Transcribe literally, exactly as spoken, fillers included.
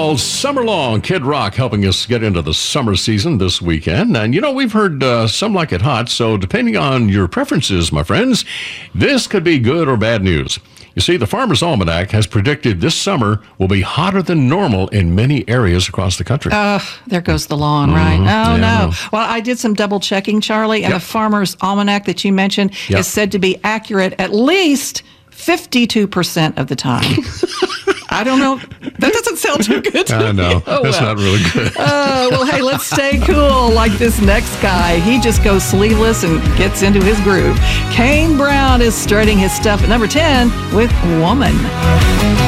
All summer long, Kid Rock helping us get into the summer season this weekend. And, you know, we've heard uh, some like it hot, so depending on your preferences, my friends, this could be good or bad news. You see, the Farmer's Almanac has predicted this summer will be hotter than normal in many areas across the country. Uh, there goes the lawn, right? Mm-hmm. Oh, Yeah, no. no. Well, I did some double checking, Charlie, and Yep. the Farmer's Almanac that you mentioned Yep. is said to be accurate at least fifty-two percent of the time. I don't know. That doesn't sound too good to I know. me. Oh, That's well. not really good. Uh, well, hey, let's stay cool like this next guy. He just goes sleeveless and gets into his groove. Kane Brown is starting his stuff at number ten with Woman.